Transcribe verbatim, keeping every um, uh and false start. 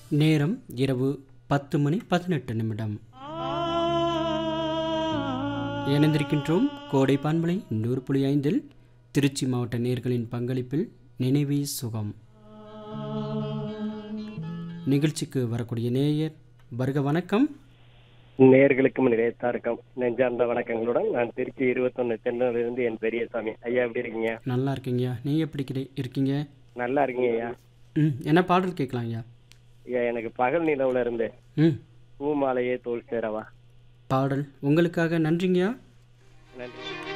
நேரம் இரவு பத்து மணி பதினெட்டு நிமிடம். இணைந்திருக்கின்றோம் கோடை பான்மலை நூறு புள்ளி ஐந்தில் திருச்சி மாவட்ட நேயர்களின் பங்களிப்பில் நினைவே சுகம் நிகழ்ச்சிக்கு வரக்கூடிய நேயர் வருக. வணக்கம். நேயர்களுக்கும் நிலையத்தாருக்கும் நெஞ்சார்ந்த வணக்கங்களுடன் நான் திருச்சி இருபத்தொன்னு தென்னூரிலிருந்து என் பெரியசாமி. ஐயா எப்படி இருக்கீங்க? நல்லா இருக்கீங்க. நீங்கள் எப்படி கிட- இருக்கீங்க? நல்லா இருக்கீங்க ஐயா. ம் என்ன பாடல் கேட்கலாம் ஐயா? ஐயா எனக்கு பகல் நிலவுல இருந்து ம் பூமாலையே தோல் சேரவா. பாடல் உங்களுக்காக. நன்றிங்கய்யா. நன்றி.